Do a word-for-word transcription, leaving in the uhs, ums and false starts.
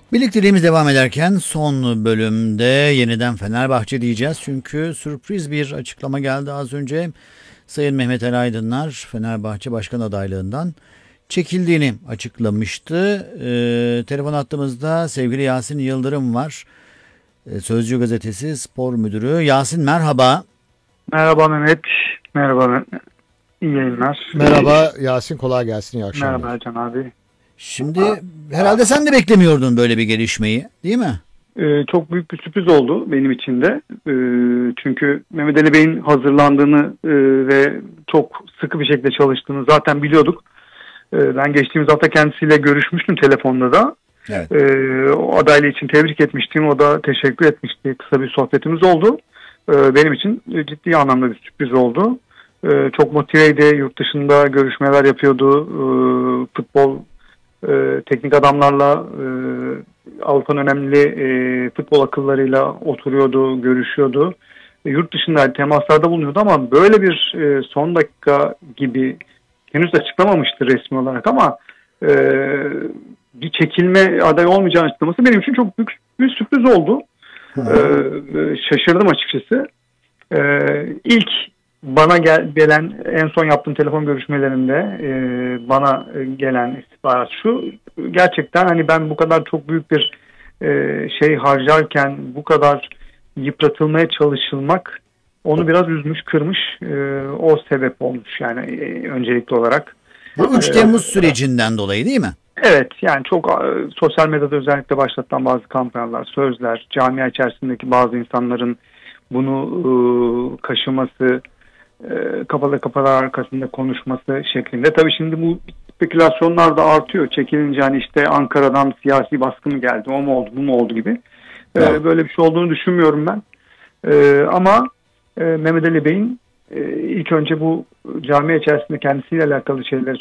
Birlikteliğimiz devam ederken son bölümde yeniden Fenerbahçe diyeceğiz. Çünkü sürpriz bir açıklama geldi az önce. Sayın Mehmet Ali Aydınlar Fenerbahçe Başkan adaylığından çekildiğini açıklamıştı. Ee, telefon hattımızda sevgili Yasin Yıldırım var. Ee, Sözcü Gazetesi Spor Müdürü. Yasin merhaba. Merhaba Mehmet. Merhaba Mehmet. İyi yayınlar. Merhaba Yasin, kolay gelsin, iyi akşamlar. Merhaba Ercan abi. Şimdi herhalde sen de beklemiyordun böyle bir gelişmeyi, değil mi? Ee, çok büyük bir sürpriz oldu benim için de. Ee, çünkü Mehmet Ali Bey'in hazırlandığını e, ve çok sıkı bir şekilde çalıştığını zaten biliyorduk. Ee, ben geçtiğimiz hafta kendisiyle görüşmüştüm telefonda da. Evet. Ee, o adaylığı için tebrik etmiştim. O da teşekkür etmişti. Kısa bir sohbetimiz oldu. Ee, benim için ciddi anlamda bir sürpriz oldu. Ee, çok motiveydi. Yurt dışında görüşmeler yapıyordu. Ee, futbol e, teknik adamlarla e, Avrupa'nın önemli e, futbol akıllarıyla oturuyordu, görüşüyordu. E, yurt dışında temaslarda bulunuyordu ama böyle bir e, son dakika gibi henüz açıklamamıştı resmi olarak ama e, bir çekilme adayı olmayacağını açıklaması benim için çok büyük bir sürpriz oldu. E, şaşırdım açıkçası. E, ilk bana gel, gelen en son yaptığım telefon görüşmelerinde e, bana gelen istihbarat şu: gerçekten hani ben bu kadar çok büyük bir e, şey harcarken bu kadar yıpratılmaya çalışılmak onu biraz üzmüş, kırmış. E, o sebep olmuş yani e, öncelikli olarak. Bu üç Temmuz sürecinden dolayı değil mi? Evet, yani çok e, sosyal medyada özellikle başlatılan bazı kampanyalar, sözler, camia içerisindeki bazı insanların bunu e, kaşıması, e, kapalı kapılar arkasında konuşması şeklinde. Tabii şimdi bu spekülasyonlar da artıyor. Çekilince hani işte Ankara'dan siyasi baskı mı geldi, o mu oldu, bu mu oldu gibi. E, Evet. böyle bir şey olduğunu düşünmüyorum ben. E, ama e, Mehmet Ali Bey'in e, ilk önce bu camia içerisinde kendisiyle alakalı şeyleri